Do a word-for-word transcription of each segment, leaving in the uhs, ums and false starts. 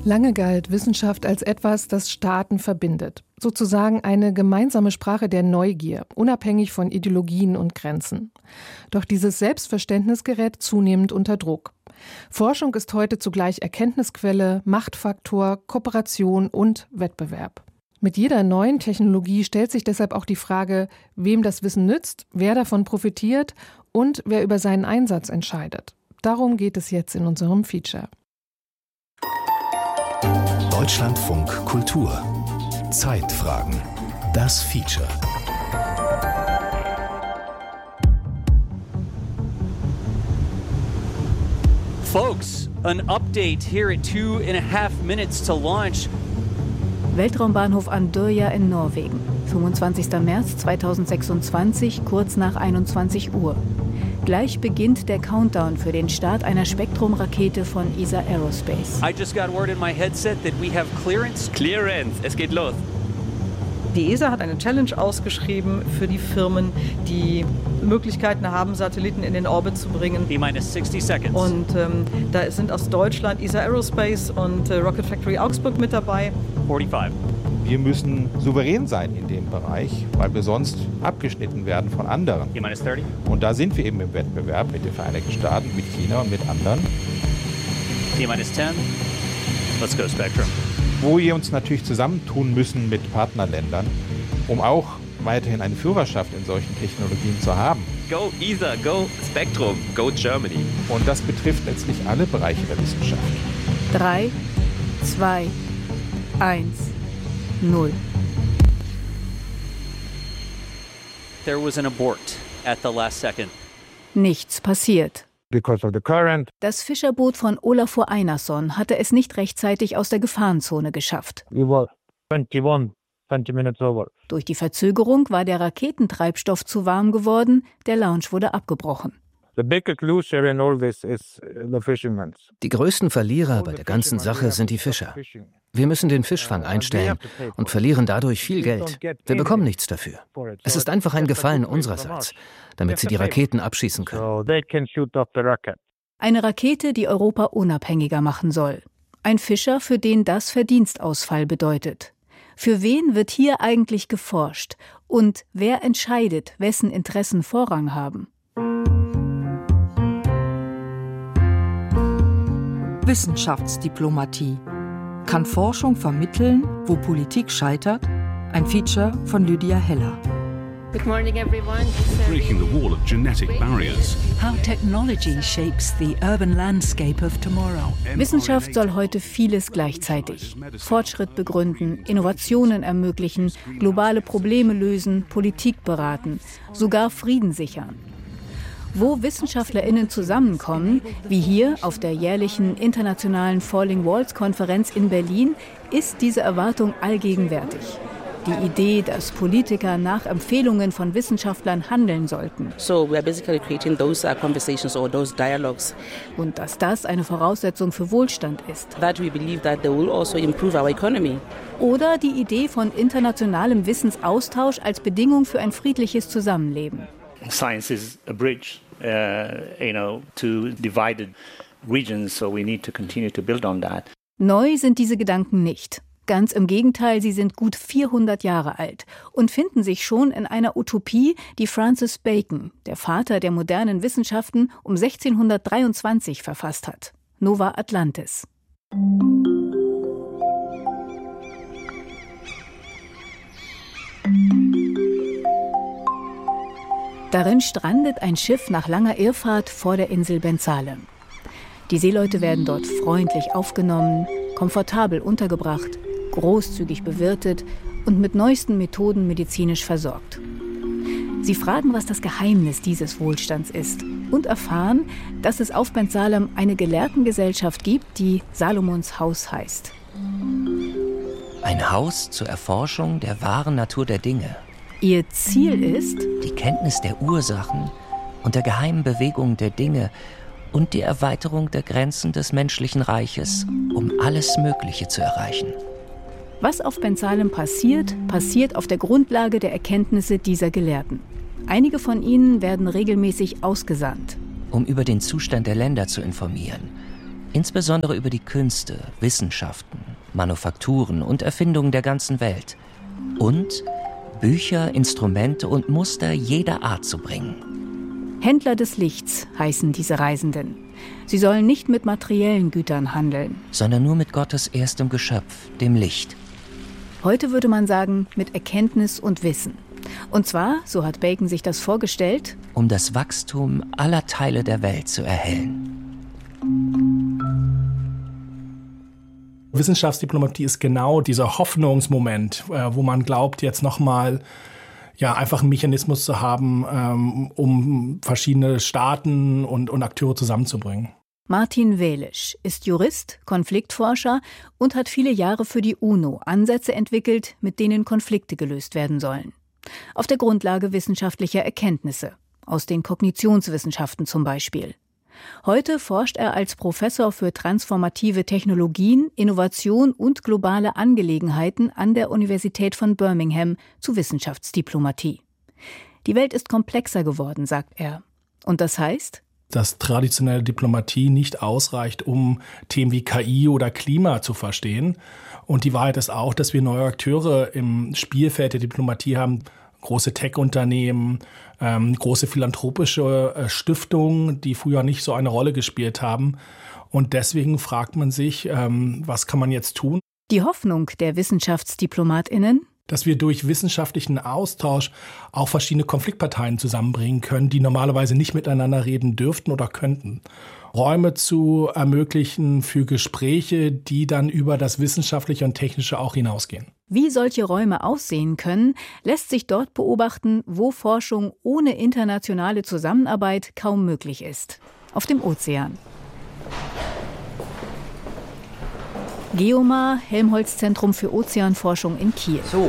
Lange galt Wissenschaft als etwas, das Staaten verbindet. Sozusagen eine gemeinsame Sprache der Neugier, unabhängig von Ideologien und Grenzen. Doch dieses Selbstverständnis gerät zunehmend unter Druck. Forschung ist heute zugleich Erkenntnisquelle, Machtfaktor, Kooperation und Wettbewerb. Mit jeder neuen Technologie stellt sich deshalb auch die Frage, wem das Wissen nützt, wer davon profitiert und wer über seinen Einsatz entscheidet. Darum geht es jetzt in unserem Feature. Deutschlandfunk Kultur. Zeitfragen. Das Feature. Folks, an update here at two and a half minutes to launch. Weltraumbahnhof Andøya in Norwegen. fünfundzwanzigster März zweitausendsechsundzwanzig, kurz nach einundzwanzig Uhr. Gleich beginnt der Countdown für den Start einer Spektrum-Rakete von E S A Aerospace. I just got word in my headset that we have clearance. Clearance, es geht los. Die E S A hat eine Challenge ausgeschrieben für die Firmen, die Möglichkeiten haben, Satelliten in den Orbit zu bringen. T-minus sixty seconds. Und ähm, da sind aus Deutschland E S A Aerospace und äh, Rocket Factory Augsburg mit dabei. forty-five. Wir müssen souverän sein in dem Bereich, weil wir sonst abgeschnitten werden von anderen. T-minus thirty. Und da sind wir eben im Wettbewerb mit den Vereinigten Staaten, mit China und mit anderen. T-minus ten. Let's go, Spectrum. Wo wir uns natürlich zusammentun müssen mit Partnerländern, um auch weiterhin eine Führerschaft in solchen Technologien zu haben. Go E S A, go Spectrum, go Germany. Und das betrifft letztlich alle Bereiche der Wissenschaft. Drei, zwei, eins, null. There was an abort at the last second. Nichts passiert. Because of the current. Das Fischerboot von Olafur Einarsson hatte es nicht rechtzeitig aus der Gefahrenzone geschafft. We were twenty-one, twenty minutes over. Durch die Verzögerung war der Raketentreibstoff zu warm geworden, der Launch wurde abgebrochen. The biggest loser in all this is the fishermen. Die größten Verlierer bei der ganzen Sache sind die Fischer. Wir müssen den Fischfang einstellen und verlieren dadurch viel Geld. Wir bekommen nichts dafür. Es ist einfach ein Gefallen unsererseits, damit sie die Raketen abschießen können. Eine Rakete, die Europa unabhängiger machen soll. Ein Fischer, für den das Verdienstausfall bedeutet. Für wen wird hier eigentlich geforscht? Und wer entscheidet, wessen Interessen Vorrang haben? Wissenschaftsdiplomatie. Kann Forschung vermitteln, wo Politik scheitert? Ein Feature von Lydia Heller. Good morning, everyone. Breaking the wall of genetic barriers. How technology shapes the urban landscape of tomorrow. Wissenschaft soll heute vieles gleichzeitig. Fortschritt begründen, Innovationen ermöglichen, globale Probleme lösen, Politik beraten, sogar Frieden sichern. Wo WissenschaftlerInnen zusammenkommen, wie hier auf der jährlichen internationalen Falling Walls-Konferenz in Berlin, ist diese Erwartung allgegenwärtig. Die Idee, dass Politiker nach Empfehlungen von Wissenschaftlern handeln sollten. So we are basically creating those uh, conversations or those dialogues. Und dass das eine Voraussetzung für Wohlstand ist. That we believe that they will also improve our economy. Oder die Idee von internationalem Wissensaustausch als Bedingung für ein friedliches Zusammenleben. Science is a bridge, uh, you know, to divided regions, so we need to continue to build on that. Neu sind diese Gedanken nicht. Ganz im Gegenteil, sie sind gut vierhundert Jahre alt und finden sich schon in einer Utopie, die Francis Bacon, der Vater der modernen Wissenschaften, um sechzehnhundertdreiundzwanzig verfasst hat. Nova Atlantis. Darin strandet ein Schiff nach langer Irrfahrt vor der Insel Bensalem. Die Seeleute werden dort freundlich aufgenommen, komfortabel untergebracht, großzügig bewirtet und mit neuesten Methoden medizinisch versorgt. Sie fragen, was das Geheimnis dieses Wohlstands ist und erfahren, dass es auf Bensalem eine Gelehrtengesellschaft gibt, die Salomons Haus heißt. Ein Haus zur Erforschung der wahren Natur der Dinge. Ihr Ziel ist die Kenntnis der Ursachen und der geheimen Bewegung der Dinge und die Erweiterung der Grenzen des menschlichen Reiches, um alles Mögliche zu erreichen. Was auf Bensalem passiert, passiert auf der Grundlage der Erkenntnisse dieser Gelehrten. Einige von ihnen werden regelmäßig ausgesandt. Um über den Zustand der Länder zu informieren, insbesondere über die Künste, Wissenschaften, Manufakturen und Erfindungen der ganzen Welt und Bücher, Instrumente und Muster jeder Art zu bringen. Händler des Lichts heißen diese Reisenden. Sie sollen nicht mit materiellen Gütern handeln, sondern nur mit Gottes erstem Geschöpf, dem Licht. Heute würde man sagen, mit Erkenntnis und Wissen. Und zwar, so hat Bacon sich das vorgestellt, um das Wachstum aller Teile der Welt zu erhellen. Wissenschaftsdiplomatie ist genau dieser Hoffnungsmoment, wo man glaubt, jetzt nochmal ja, einfach einen Mechanismus zu haben, um verschiedene Staaten und, und Akteure zusammenzubringen. Martin Welisch ist Jurist, Konfliktforscher und hat viele Jahre für die UNO Ansätze entwickelt, mit denen Konflikte gelöst werden sollen. Auf der Grundlage wissenschaftlicher Erkenntnisse, aus den Kognitionswissenschaften zum Beispiel. Heute forscht er als Professor für transformative Technologien, Innovation und globale Angelegenheiten an der Universität von Birmingham zu Wissenschaftsdiplomatie. Die Welt ist komplexer geworden, sagt er. Und das heißt, dass traditionelle Diplomatie nicht ausreicht, um Themen wie K I oder Klima zu verstehen. Und die Wahrheit ist auch, dass wir neue Akteure im Spielfeld der Diplomatie haben. Große Tech-Unternehmen, ähm, große philanthropische äh, Stiftungen, die früher nicht so eine Rolle gespielt haben. Und deswegen fragt man sich, ähm, was kann man jetzt tun? Die Hoffnung der WissenschaftsdiplomatInnen, dass wir durch wissenschaftlichen Austausch auch verschiedene Konfliktparteien zusammenbringen können, die normalerweise nicht miteinander reden dürften oder könnten. Räume zu ermöglichen für Gespräche, die dann über das Wissenschaftliche und Technische auch hinausgehen. Wie solche Räume aussehen können, lässt sich dort beobachten, wo Forschung ohne internationale Zusammenarbeit kaum möglich ist. Auf dem Ozean. Geomar, Helmholtz-Zentrum für Ozeanforschung in Kiel. So,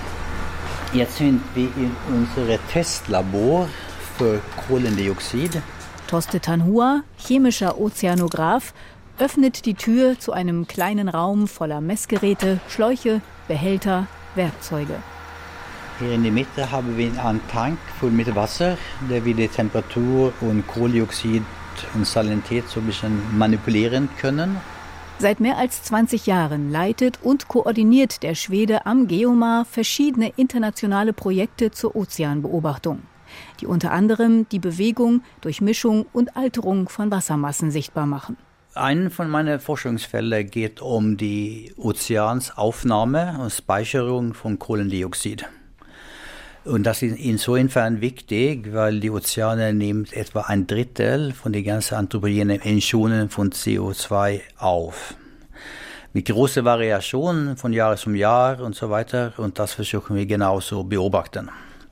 jetzt sind wir in unserem Testlabor für Kohlendioxid. Toste Tanhua, chemischer Ozeanograph, öffnet die Tür zu einem kleinen Raum voller Messgeräte, Schläuche, Behälter, Werkzeuge. Hier in der Mitte haben wir einen Tank voll mit Wasser, der wir die Temperatur und Kohlendioxid und Salinität so ein bisschen manipulieren können. Seit mehr als zwanzig Jahren leitet und koordiniert der Schwede am Geomar verschiedene internationale Projekte zur Ozeanbeobachtung, die unter anderem die Bewegung, Durchmischung und Alterung von Wassermassen sichtbar machen. Ein von meinen Forschungsfeldern geht um die Ozeansaufnahme und Speicherung von Kohlendioxid. Und das ist insofern wichtig, weil die Ozeane nehmen etwa ein Drittel von den ganzen anthropogenen Emissionen von C O zwei auf. Mit großer Variation von Jahr zu Jahr und so weiter. Und das versuchen wir genauso beobachten.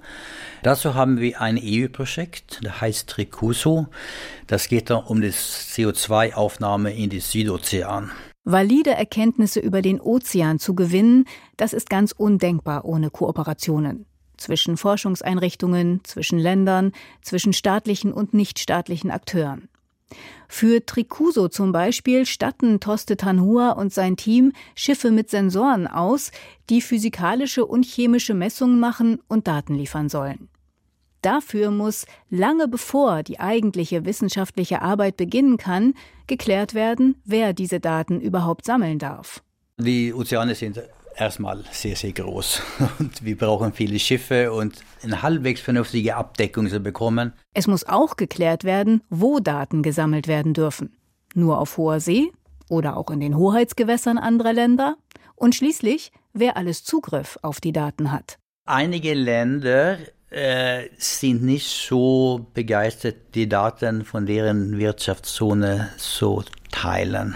Dazu haben wir ein E U-Projekt, das heißt Tricuso. Das geht dann um die C O zwei Aufnahme in den Südozean. Valide Erkenntnisse über den Ozean zu gewinnen, das ist ganz undenkbar ohne Kooperationen. Zwischen Forschungseinrichtungen, zwischen Ländern, zwischen staatlichen und nichtstaatlichen Akteuren. Für Tricuso zum Beispiel statten Toste Tanhua und sein Team Schiffe mit Sensoren aus, die physikalische und chemische Messungen machen und Daten liefern sollen. Dafür muss, lange bevor die eigentliche wissenschaftliche Arbeit beginnen kann, geklärt werden, wer diese Daten überhaupt sammeln darf. Die Ozeane sind erstmal sehr, sehr groß. Und wir brauchen viele Schiffe und eine halbwegs vernünftige Abdeckung zu bekommen. Es muss auch geklärt werden, wo Daten gesammelt werden dürfen. Nur auf hoher See oder auch in den Hoheitsgewässern anderer Länder. Und schließlich, wer alles Zugriff auf die Daten hat. Einige Länder äh, sind nicht so begeistert, die Daten von deren Wirtschaftszone zu teilen.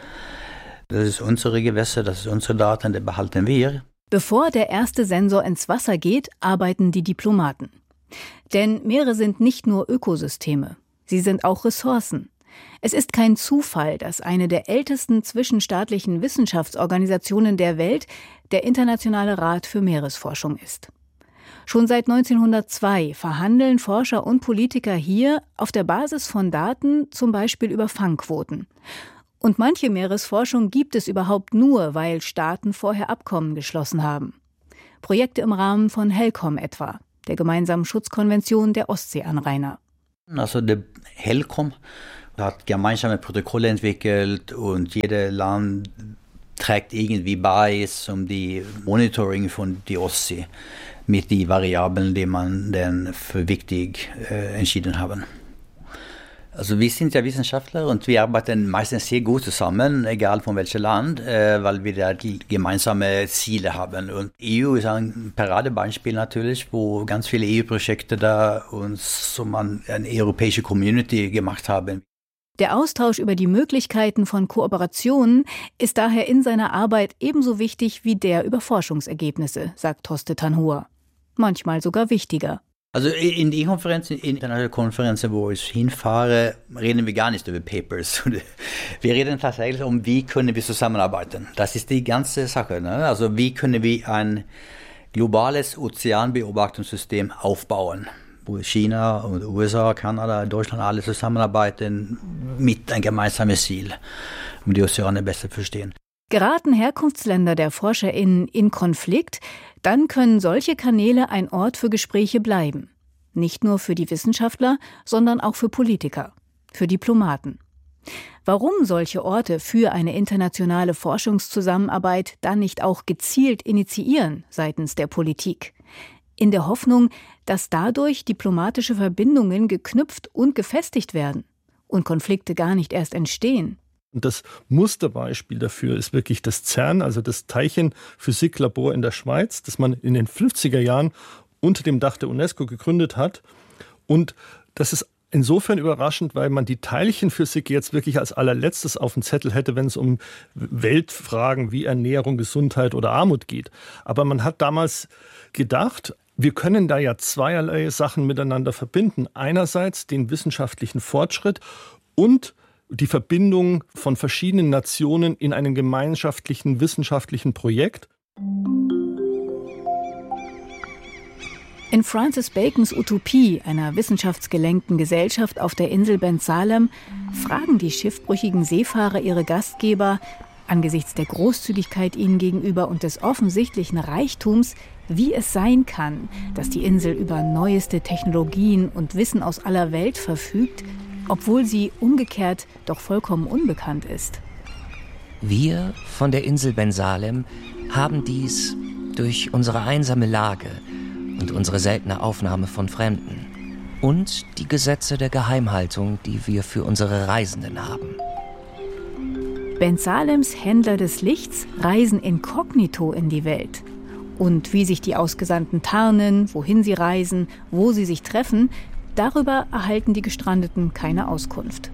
Das ist unsere Gewässer, das ist unsere Daten, die behalten wir. Bevor der erste Sensor ins Wasser geht, arbeiten die Diplomaten. Denn Meere sind nicht nur Ökosysteme, sie sind auch Ressourcen. Es ist kein Zufall, dass eine der ältesten zwischenstaatlichen Wissenschaftsorganisationen der Welt der Internationale Rat für Meeresforschung ist. Schon seit neunzehnhundertzwei verhandeln Forscher und Politiker hier auf der Basis von Daten, zum Beispiel über Fangquoten. Und manche Meeresforschung gibt es überhaupt nur, weil Staaten vorher Abkommen geschlossen haben. Projekte im Rahmen von HELCOM etwa, der gemeinsamen Schutzkonvention der Ostseeanrainer. Also der HELCOM hat gemeinsame Protokolle entwickelt und jedes Land trägt irgendwie bei zum die Monitoring von der Ostsee mit den Variablen, die man dann für wichtig äh, entschieden haben. Also wir sind ja Wissenschaftler und wir arbeiten meistens sehr gut zusammen, egal von welchem Land, äh, weil wir da die gemeinsame Ziele haben. Und E U ist ein Paradebeispiel natürlich, wo ganz viele E U-Projekte da uns so man eine europäische Community gemacht haben. Der Austausch über die Möglichkeiten von Kooperationen ist daher in seiner Arbeit ebenso wichtig wie der über Forschungsergebnisse, sagt Toste Tanhua. Manchmal sogar wichtiger. Also in die Konferenzen, in internationalen Konferenzen, wo ich hinfahre, reden wir gar nicht über Papers. Wir reden tatsächlich um, wie können wir zusammenarbeiten. Das ist die ganze Sache. Ne? Also wie können wir ein globales Ozeanbeobachtungssystem aufbauen, wo China und U S A, Kanada, Deutschland alle zusammenarbeiten mit einem gemeinsamen Ziel, um die Ozeane besser zu verstehen. Geraten Herkunftsländer der ForscherInnen in Konflikt, dann können solche Kanäle ein Ort für Gespräche bleiben. Nicht nur für die Wissenschaftler, sondern auch für Politiker, für Diplomaten. Warum solche Orte für eine internationale Forschungszusammenarbeit dann nicht auch gezielt initiieren seitens der Politik? In der Hoffnung, dass dadurch diplomatische Verbindungen geknüpft und gefestigt werden und Konflikte gar nicht erst entstehen. Und das Musterbeispiel dafür ist wirklich das CERN, also das Teilchenphysiklabor in der Schweiz, das man in den fünfziger Jahren unter dem Dach der UNESCO gegründet hat. Und das ist insofern überraschend, weil man die Teilchenphysik jetzt wirklich als allerletztes auf dem Zettel hätte, wenn es um Weltfragen wie Ernährung, Gesundheit oder Armut geht. Aber man hat damals gedacht, wir können da ja zweierlei Sachen miteinander verbinden. Einerseits den wissenschaftlichen Fortschritt und die Verbindung von verschiedenen Nationen in einem gemeinschaftlichen wissenschaftlichen Projekt. In Francis Bacons Utopie, einer wissenschaftsgelenkten Gesellschaft auf der Insel Ben Salem, fragen die schiffbrüchigen Seefahrer ihre Gastgeber, angesichts der Großzügigkeit ihnen gegenüber und des offensichtlichen Reichtums, wie es sein kann, dass die Insel über neueste Technologien und Wissen aus aller Welt verfügt, obwohl sie umgekehrt doch vollkommen unbekannt ist. Wir von der Insel Ben Salem haben dies durch unsere einsame Lage und unsere seltene Aufnahme von Fremden und die Gesetze der Geheimhaltung, die wir für unsere Reisenden haben. Ben Salems Händler des Lichts reisen inkognito in die Welt. Und wie sich die Ausgesandten tarnen, wohin sie reisen, wo sie sich treffen, darüber erhalten die Gestrandeten keine Auskunft.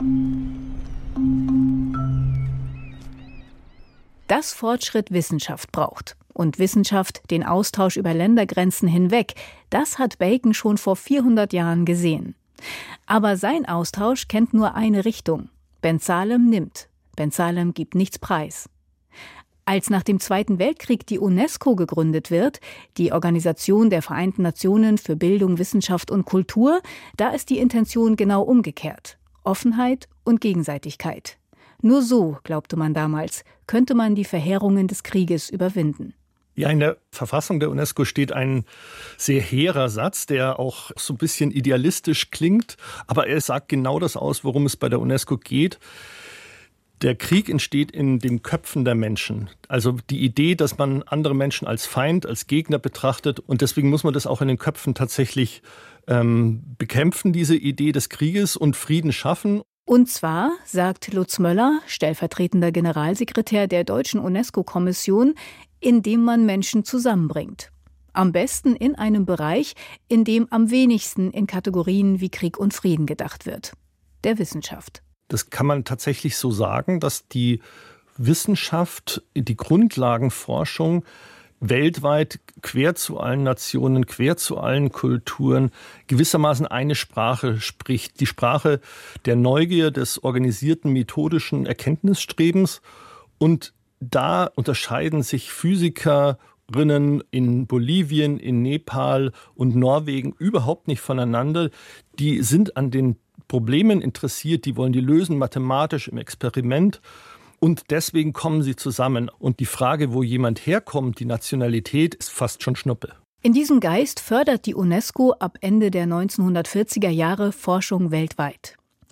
Dass Fortschritt Wissenschaft braucht und Wissenschaft den Austausch über Ländergrenzen hinweg, das hat Bacon schon vor vierhundert Jahren gesehen. Aber sein Austausch kennt nur eine Richtung. Ben Salem nimmt. Ben Salem gibt nichts preis. Als nach dem Zweiten Weltkrieg die UNESCO gegründet wird, die Organisation der Vereinten Nationen für Bildung, Wissenschaft und Kultur, da ist die Intention genau umgekehrt. Offenheit und Gegenseitigkeit. Nur so, glaubte man damals, könnte man die Verheerungen des Krieges überwinden. Ja, in der Verfassung der UNESCO steht ein sehr hehrer Satz, der auch so ein bisschen idealistisch klingt, aber er sagt genau das aus, worum es bei der UNESCO geht. Der Krieg entsteht in den Köpfen der Menschen. Also die Idee, dass man andere Menschen als Feind, als Gegner betrachtet. Und deswegen muss man das auch in den Köpfen tatsächlich ähm, bekämpfen, diese Idee des Krieges, und Frieden schaffen. Und zwar, sagt Lutz Möller, stellvertretender Generalsekretär der Deutschen UNESCO-Kommission, indem man Menschen zusammenbringt. Am besten in einem Bereich, in dem am wenigsten in Kategorien wie Krieg und Frieden gedacht wird. Der Wissenschaft. Das kann man tatsächlich so sagen, dass die Wissenschaft, die Grundlagenforschung weltweit quer zu allen Nationen, quer zu allen Kulturen gewissermaßen eine Sprache spricht. Die Sprache der Neugier, des organisierten methodischen Erkenntnisstrebens. Und da unterscheiden sich Physikerinnen in Bolivien, in Nepal und Norwegen überhaupt nicht voneinander. Die sind an den Problemen interessiert, die wollen die lösen, mathematisch im Experiment. Und deswegen kommen sie zusammen. Und die Frage, wo jemand herkommt, die Nationalität, ist fast schon Schnuppe. In diesem Geist fördert die UNESCO ab Ende der neunzehnhundertvierziger Jahre Forschung weltweit.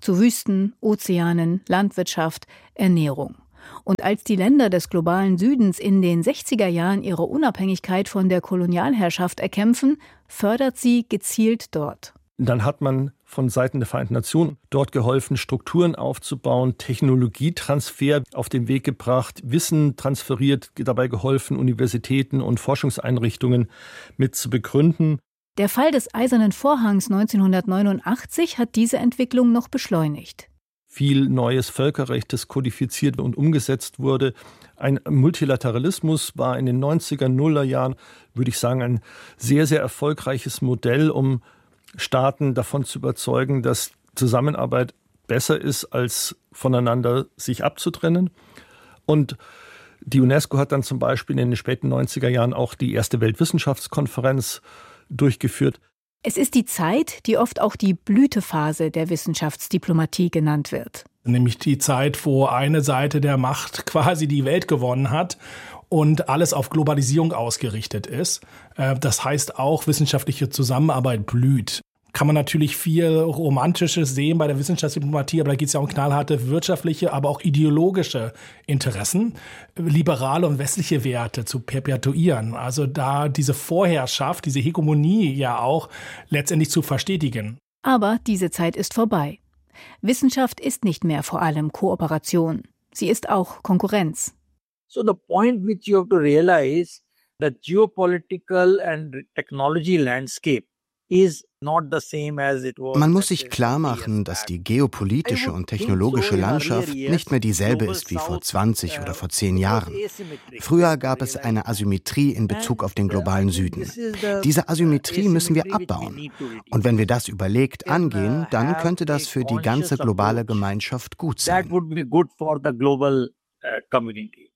zu Wüsten, Ozeanen, Landwirtschaft, Ernährung. Und als die Länder des globalen Südens in den sechziger Jahren ihre Unabhängigkeit von der Kolonialherrschaft erkämpfen, fördert sie gezielt dort. Dann hat man von Seiten der Vereinten Nationen dort geholfen, Strukturen aufzubauen, Technologietransfer auf den Weg gebracht, Wissen transferiert, dabei geholfen, Universitäten und Forschungseinrichtungen mit zu begründen. Der Fall des Eisernen Vorhangs neunzehnhundertneunundachtzig hat diese Entwicklung noch beschleunigt. Viel neues Völkerrecht, das kodifiziert und umgesetzt wurde. Ein Multilateralismus war in den neunziger, Nuller Jahren, würde ich sagen, ein sehr, sehr erfolgreiches Modell, um Staaten davon zu überzeugen, dass Zusammenarbeit besser ist, als voneinander sich abzutrennen. Und die UNESCO hat dann zum Beispiel in den späten neunziger Jahren auch die erste Weltwissenschaftskonferenz durchgeführt. Es ist die Zeit, die oft auch die Blütephase der Wissenschaftsdiplomatie genannt wird. Nämlich die Zeit, wo eine Seite der Macht quasi die Welt gewonnen hat und alles auf Globalisierung ausgerichtet ist. Das heißt auch, wissenschaftliche Zusammenarbeit blüht. Kann man natürlich viel Romantisches sehen bei der Wissenschaftsdiplomatie, aber da geht es ja um knallharte wirtschaftliche, aber auch ideologische Interessen, liberale und westliche Werte zu perpetuieren. Also da diese Vorherrschaft, diese Hegemonie ja auch letztendlich zu verstetigen. Aber diese Zeit ist vorbei. Wissenschaft ist nicht mehr vor allem Kooperation. Sie ist auch Konkurrenz. So the point which you have to realize, the geopolitical and technology landscape is not the same as it was. Man muss sich klar machen, dass die geopolitische und technologische Landschaft nicht mehr dieselbe ist wie vor zwanzig oder vor zehn Jahren. Früher gab es eine Asymmetrie in Bezug auf den globalen Süden. Diese Asymmetrie müssen wir abbauen. Und wenn wir das überlegt angehen, dann könnte das für die ganze globale Gemeinschaft gut sein. That would be good for the global community.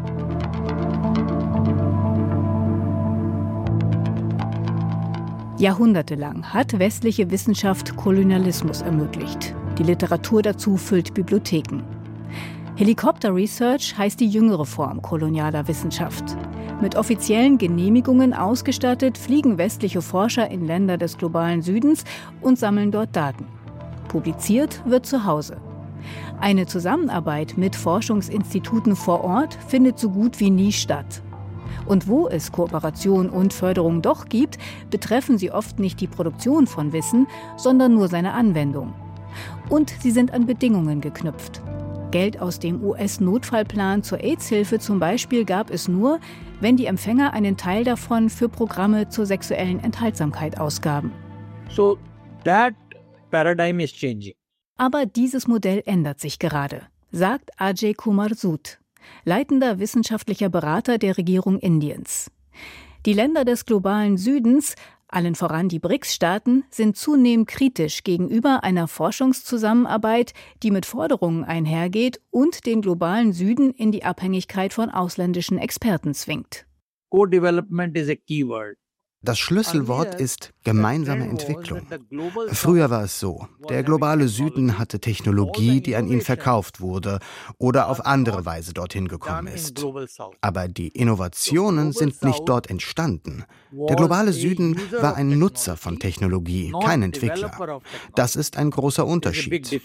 Jahrhundertelang hat westliche Wissenschaft Kolonialismus ermöglicht. Die Literatur dazu füllt Bibliotheken. Helicopter Research heißt die jüngere Form kolonialer Wissenschaft. Mit offiziellen Genehmigungen ausgestattet, fliegen westliche Forscher in Länder des globalen Südens und sammeln dort Daten. Publiziert wird zu Hause. Eine Zusammenarbeit mit Forschungsinstituten vor Ort findet so gut wie nie statt. Und wo es Kooperation und Förderung doch gibt, betreffen sie oft nicht die Produktion von Wissen, sondern nur seine Anwendung. Und sie sind an Bedingungen geknüpft. Geld aus dem U S-Notfallplan zur AIDS-Hilfe zum Beispiel gab es nur, wenn die Empfänger einen Teil davon für Programme zur sexuellen Enthaltsamkeit ausgaben. So that paradigm is changing. Aber dieses Modell ändert sich gerade, sagt Ajay Kumar Sood, leitender wissenschaftlicher Berater der Regierung Indiens. Die Länder des globalen Südens, allen voran die B R I C S-Staaten, sind zunehmend kritisch gegenüber einer Forschungszusammenarbeit, die mit Forderungen einhergeht und den globalen Süden in die Abhängigkeit von ausländischen Experten zwingt. Co-development is a keyword. Das Schlüsselwort ist gemeinsame Entwicklung. Früher war es so, der globale Süden hatte Technologie, die an ihn verkauft wurde oder auf andere Weise dorthin gekommen ist. Aber die Innovationen sind nicht dort entstanden. Der globale Süden war ein Nutzer von Technologie, kein Entwickler. Das ist ein großer Unterschied.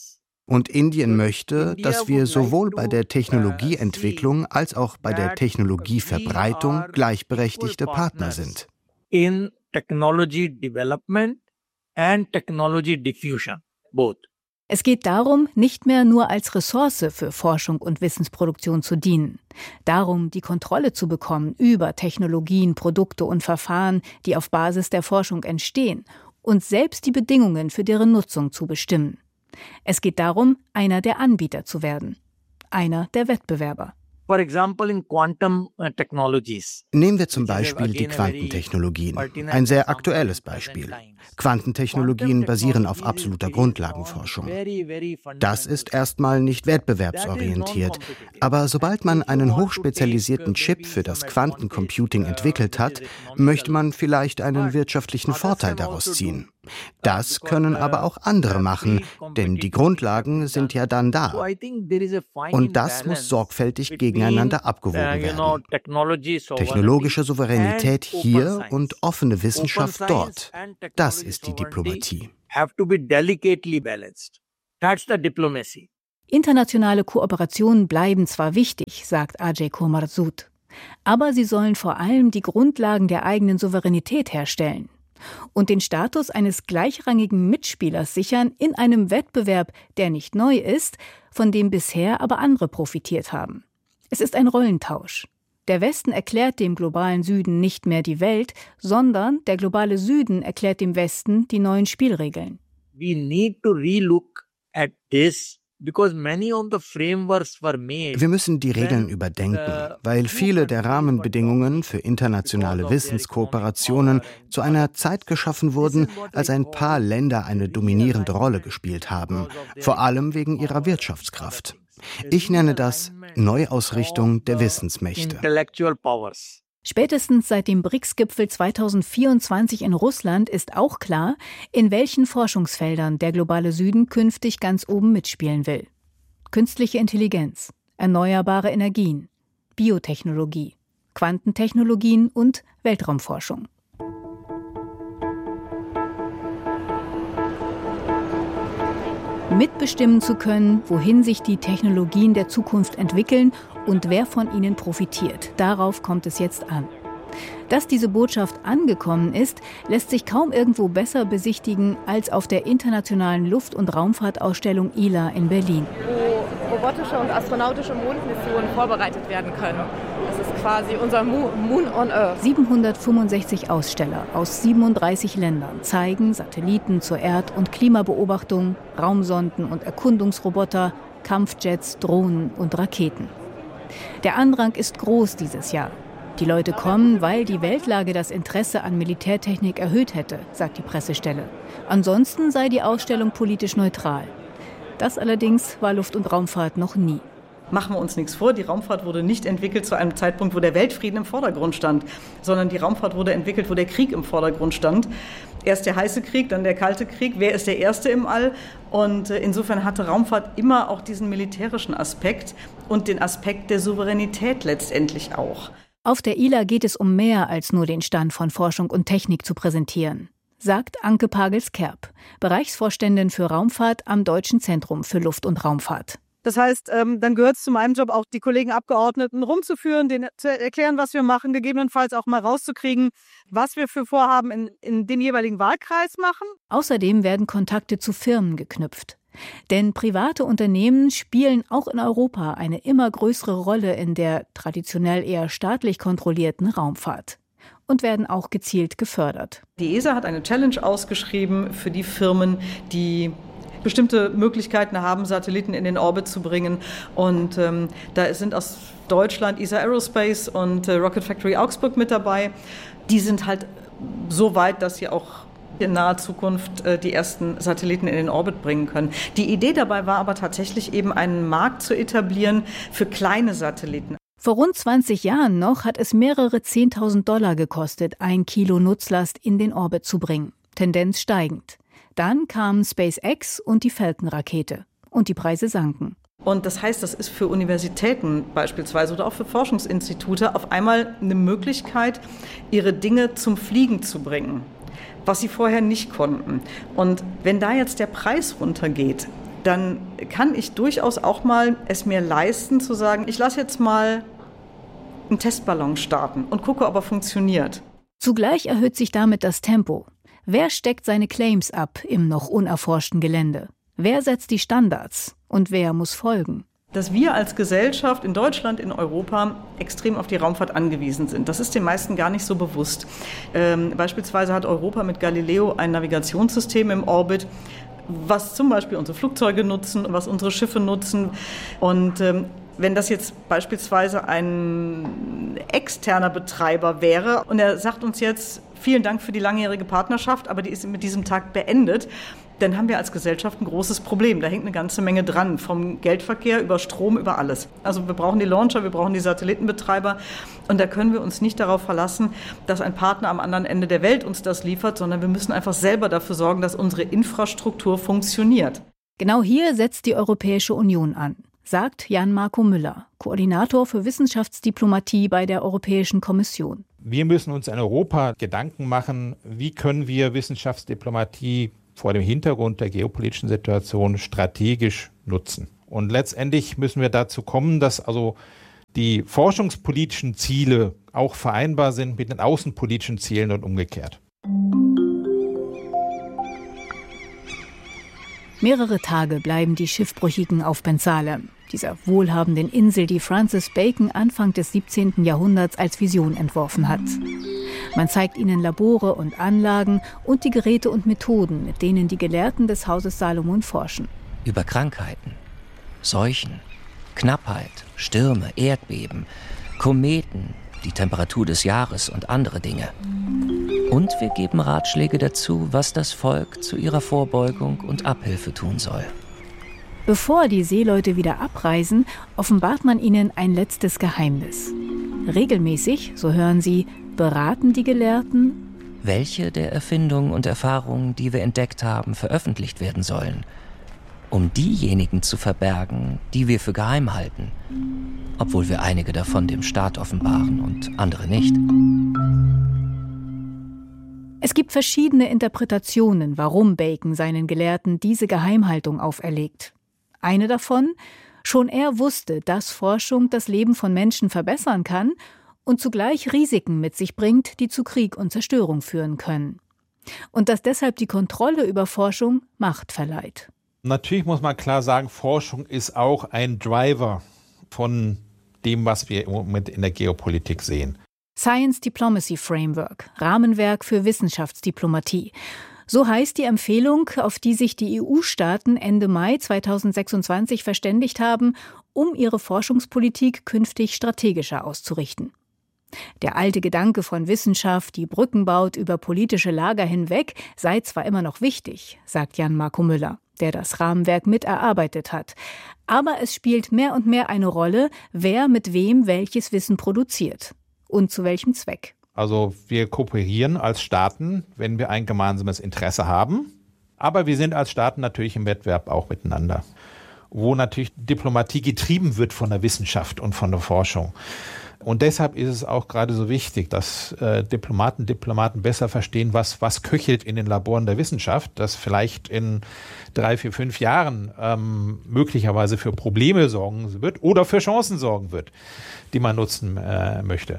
Und Indien möchte, dass wir sowohl bei der Technologieentwicklung als auch bei der Technologieverbreitung gleichberechtigte Partner sind. In technology development and technology diffusion, both. Es geht darum, nicht mehr nur als Ressource für Forschung und Wissensproduktion zu dienen. Darum, die Kontrolle zu bekommen über Technologien, Produkte und Verfahren, die auf Basis der Forschung entstehen, und selbst die Bedingungen für deren Nutzung zu bestimmen. Es geht darum, einer der Anbieter zu werden, einer der Wettbewerber. For example, in quantum technologies. Nehmen wir zum Beispiel die Quantentechnologien. Ein sehr aktuelles Beispiel. Quantentechnologien basieren auf absoluter Grundlagenforschung. Das ist erstmal nicht wettbewerbsorientiert. Aber sobald man einen hochspezialisierten Chip für das Quantencomputing entwickelt hat, möchte man vielleicht einen wirtschaftlichen Vorteil daraus ziehen. Das können aber auch andere machen, denn die Grundlagen sind ja dann da. Und das muss sorgfältig gegeneinander abgewogen werden. Technologische Souveränität hier und offene Wissenschaft dort. Das ist die Diplomatie. That's the diplomacy. Internationale Kooperationen bleiben zwar wichtig, sagt Ajay Kumar Sood, aber sie sollen vor allem die Grundlagen der eigenen Souveränität herstellen und den Status eines gleichrangigen Mitspielers sichern in einem Wettbewerb, der nicht neu ist, von dem bisher aber andere profitiert haben. Es ist ein Rollentausch. Der Westen erklärt dem globalen Süden nicht mehr die Welt, sondern der globale Süden erklärt dem Westen die neuen Spielregeln. We need to relook at this. Wir müssen die Regeln überdenken, weil viele der Rahmenbedingungen für internationale Wissenskooperationen zu einer Zeit geschaffen wurden, als ein paar Länder eine dominierende Rolle gespielt haben, vor allem wegen ihrer Wirtschaftskraft. Ich nenne das Neuausrichtung der Wissensmächte. Spätestens seit dem B R I C S-Gipfel zweitausendvierundzwanzig in Russland ist auch klar, in welchen Forschungsfeldern der globale Süden künftig ganz oben mitspielen will. Künstliche Intelligenz, erneuerbare Energien, Biotechnologie, Quantentechnologien und Weltraumforschung. Mitbestimmen zu können, wohin sich die Technologien der Zukunft entwickeln und wer von ihnen profitiert. Darauf kommt es jetzt an. Dass diese Botschaft angekommen ist, lässt sich kaum irgendwo besser besichtigen als auf der internationalen Luft- und Raumfahrtausstellung I L A in Berlin. Wo robotische und astronautische Mondmissionen vorbereitet werden können. Das ist quasi unser Moon on Earth. siebenhundertfünfundsechzig Aussteller aus siebenunddreißig Ländern zeigen Satelliten zur Erd- und Klimabeobachtung, Raumsonden und Erkundungsroboter, Kampfjets, Drohnen und Raketen. Der Andrang ist groß dieses Jahr. Die Leute kommen, weil die Weltlage das Interesse an Militärtechnik erhöht hätte, sagt die Pressestelle. Ansonsten sei die Ausstellung politisch neutral. Das allerdings war Luft- und Raumfahrt noch nie. Machen wir uns nichts vor, die Raumfahrt wurde nicht entwickelt zu einem Zeitpunkt, wo der Weltfrieden im Vordergrund stand, sondern die Raumfahrt wurde entwickelt, wo der Krieg im Vordergrund stand. Erst der heiße Krieg, dann der kalte Krieg. Wer ist der Erste im All? Und insofern hatte Raumfahrt immer auch diesen militärischen Aspekt und den Aspekt der Souveränität letztendlich auch. Auf der I L A geht es um mehr als nur den Stand von Forschung und Technik zu präsentieren, sagt Anke Pagels-Kerb, Bereichsvorständin für Raumfahrt am Deutschen Zentrum für Luft- und Raumfahrt. Das heißt, ähm, dann gehört es zu meinem Job auch, die Kollegen Abgeordneten rumzuführen, denen zu erklären, was wir machen, gegebenenfalls auch mal rauszukriegen, was wir für Vorhaben in, in dem jeweiligen Wahlkreis machen. Außerdem werden Kontakte zu Firmen geknüpft. Denn private Unternehmen spielen auch in Europa eine immer größere Rolle in der traditionell eher staatlich kontrollierten Raumfahrt und werden auch gezielt gefördert. Die E S A hat eine Challenge ausgeschrieben für die Firmen, die bestimmte Möglichkeiten haben, Satelliten in den Orbit zu bringen. Und ähm, da sind aus Deutschland E S A Aerospace und äh, Rocket Factory Augsburg mit dabei. Die sind halt so weit, dass sie auch in naher Zukunft äh, die ersten Satelliten in den Orbit bringen können. Die Idee dabei war aber tatsächlich eben einen Markt zu etablieren für kleine Satelliten. Vor rund zwanzig Jahren noch hat es mehrere zehntausend Dollar gekostet, ein Kilo Nutzlast in den Orbit zu bringen. Tendenz steigend. Dann kamen SpaceX und die Falcon-Rakete. Und die Preise sanken. Und das heißt, das ist für Universitäten beispielsweise oder auch für Forschungsinstitute auf einmal eine Möglichkeit, ihre Dinge zum Fliegen zu bringen, was sie vorher nicht konnten. Und wenn da jetzt der Preis runtergeht, dann kann ich durchaus auch mal es mir leisten zu sagen, ich lasse jetzt mal einen Testballon starten und gucke, ob er funktioniert. Zugleich erhöht sich damit das Tempo. Wer steckt seine Claims ab im noch unerforschten Gelände? Wer setzt die Standards und wer muss folgen? Dass wir als Gesellschaft in Deutschland, in Europa extrem auf die Raumfahrt angewiesen sind. Das ist den meisten gar nicht so bewusst. Ähm, beispielsweise hat Europa mit Galileo ein Navigationssystem im Orbit, was zum Beispiel unsere Flugzeuge nutzen, was unsere Schiffe nutzen. Und ähm, wenn das jetzt beispielsweise ein externer Betreiber wäre und er sagt uns jetzt, vielen Dank für die langjährige Partnerschaft, aber die ist mit diesem Tag beendet, dann haben wir als Gesellschaft ein großes Problem. Da hängt eine ganze Menge dran, vom Geldverkehr über Strom, über alles. Also wir brauchen die Launcher, wir brauchen die Satellitenbetreiber und da können wir uns nicht darauf verlassen, dass ein Partner am anderen Ende der Welt uns das liefert, sondern wir müssen einfach selber dafür sorgen, dass unsere Infrastruktur funktioniert. Genau hier setzt die Europäische Union an, sagt Jan-Marco Müller, Koordinator für Wissenschaftsdiplomatie bei der Europäischen Kommission. Wir müssen uns in Europa Gedanken machen, wie können wir Wissenschaftsdiplomatie vor dem Hintergrund der geopolitischen Situation strategisch nutzen. Und letztendlich müssen wir dazu kommen, dass also die forschungspolitischen Ziele auch vereinbar sind mit den außenpolitischen Zielen und umgekehrt. Mehrere Tage bleiben die Schiffbrüchigen auf Ben Salem, dieser wohlhabenden Insel, die Francis Bacon Anfang des siebzehnten Jahrhunderts als Vision entworfen hat. Man zeigt ihnen Labore und Anlagen und die Geräte und Methoden, mit denen die Gelehrten des Hauses Salomon forschen. Über Krankheiten, Seuchen, Knappheit, Stürme, Erdbeben, Kometen, die Temperatur des Jahres und andere Dinge. Und wir geben Ratschläge dazu, was das Volk zu ihrer Vorbeugung und Abhilfe tun soll. Bevor die Seeleute wieder abreisen, offenbart man ihnen ein letztes Geheimnis. Regelmäßig, so hören sie, beraten die Gelehrten, welche der Erfindungen und Erfahrungen, die wir entdeckt haben, veröffentlicht werden sollen, um diejenigen zu verbergen, die wir für geheim halten, obwohl wir einige davon dem Staat offenbaren und andere nicht. Es gibt verschiedene Interpretationen, warum Bacon seinen Gelehrten diese Geheimhaltung auferlegt. Eine davon: Schon er wusste, dass Forschung das Leben von Menschen verbessern kann und zugleich Risiken mit sich bringt, die zu Krieg und Zerstörung führen können. Und dass deshalb die Kontrolle über Forschung Macht verleiht. Natürlich muss man klar sagen, Forschung ist auch ein Driver von dem, was wir im Moment in der Geopolitik sehen. Science Diplomacy Framework, Rahmenwerk für Wissenschaftsdiplomatie. So heißt die Empfehlung, auf die sich die E U-Staaten Ende Mai zweitausendsechsundzwanzig verständigt haben, um ihre Forschungspolitik künftig strategischer auszurichten. Der alte Gedanke von Wissenschaft, die Brücken baut über politische Lager hinweg, sei zwar immer noch wichtig, sagt Jan-Marco Müller, der das Rahmenwerk mit erarbeitet hat. Aber es spielt mehr und mehr eine Rolle, wer mit wem welches Wissen produziert und zu welchem Zweck. Also wir kooperieren als Staaten, wenn wir ein gemeinsames Interesse haben. Aber wir sind als Staaten natürlich im Wettbewerb auch miteinander, wo natürlich Diplomatie getrieben wird von der Wissenschaft und von der Forschung. Und deshalb ist es auch gerade so wichtig, dass äh, Diplomaten, Diplomaten besser verstehen, was, was köchelt in den Laboren der Wissenschaft, das vielleicht in drei, vier, fünf Jahren ähm, möglicherweise für Probleme sorgen wird oder für Chancen sorgen wird, die man nutzen äh, möchte.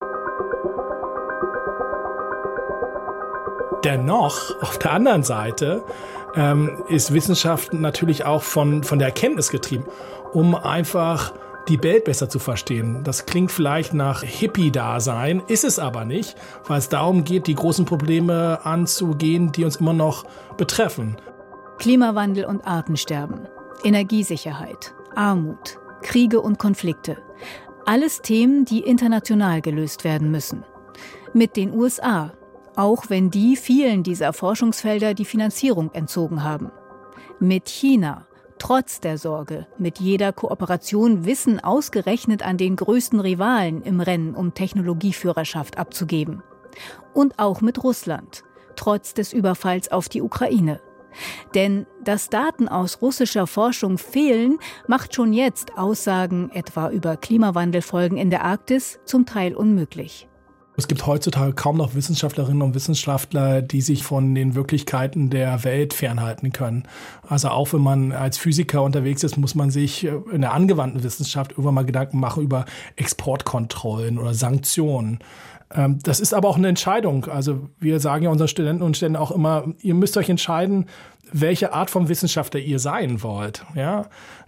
Dennoch, auf der anderen Seite, ähm, ist Wissenschaft natürlich auch von, von der Erkenntnis getrieben, um einfach die Welt besser zu verstehen. Das klingt vielleicht nach Hippie-Dasein, ist es aber nicht, weil es darum geht, die großen Probleme anzugehen, die uns immer noch betreffen. Klimawandel und Artensterben, Energiesicherheit, Armut, Kriege und Konflikte. Alles Themen, die international gelöst werden müssen. Mit den U S A, auch wenn die vielen dieser Forschungsfelder die Finanzierung entzogen haben. Mit China, trotz der Sorge, mit jeder Kooperation Wissen ausgerechnet an den größten Rivalen im Rennen um Technologieführerschaft abzugeben. Und auch mit Russland, trotz des Überfalls auf die Ukraine. Denn dass Daten aus russischer Forschung fehlen, macht schon jetzt Aussagen etwa über Klimawandelfolgen in der Arktis zum Teil unmöglich. Es gibt heutzutage kaum noch Wissenschaftlerinnen und Wissenschaftler, die sich von den Wirklichkeiten der Welt fernhalten können. Also auch wenn man als Physiker unterwegs ist, muss man sich in der angewandten Wissenschaft irgendwann mal Gedanken machen über Exportkontrollen oder Sanktionen. Das ist aber auch eine Entscheidung. Also wir sagen ja unseren Studenten und Studenten auch immer, ihr müsst euch entscheiden, welche Art von Wissenschaftler ihr sein wollt. Ja?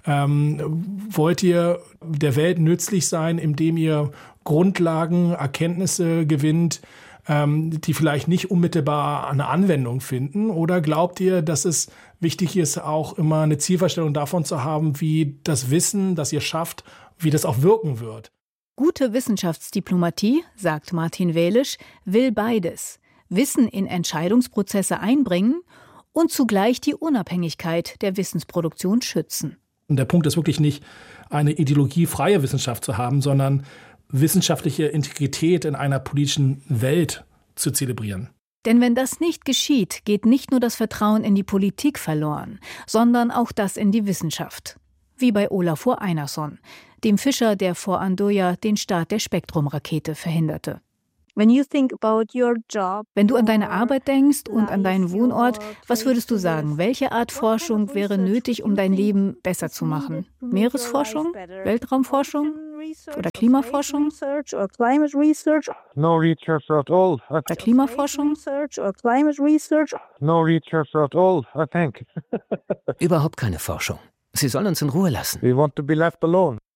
Ähm, wollt ihr der Welt nützlich sein, indem ihr Grundlagen, Erkenntnisse gewinnt, ähm, die vielleicht nicht unmittelbar eine Anwendung finden? Oder glaubt ihr, dass es wichtig ist, auch immer eine Zielvorstellung davon zu haben, wie das Wissen, das ihr schafft, wie das auch wirken wird? Gute Wissenschaftsdiplomatie, sagt Martin Wälisch, will beides. Wissen in Entscheidungsprozesse einbringen und zugleich die Unabhängigkeit der Wissensproduktion schützen. Und der Punkt ist wirklich nicht, eine ideologiefreie Wissenschaft zu haben, sondern wissenschaftliche Integrität in einer politischen Welt zu zelebrieren. Denn wenn das nicht geschieht, geht nicht nur das Vertrauen in die Politik verloren, sondern auch das in die Wissenschaft. Wie bei Olafur Einarsson, dem Fischer, der vor Andøya den Start der Spektrum-Rakete verhinderte. Wenn du an deine Arbeit denkst und an deinen Wohnort, was würdest du sagen? Welche Art Forschung wäre nötig, um dein Leben besser zu machen? Meeresforschung? Weltraumforschung? Oder Klimaforschung? No research at all. Oder Klimaforschung? No research at all, I think. Überhaupt keine Forschung. Sie sollen uns in Ruhe lassen. We want to be left alone.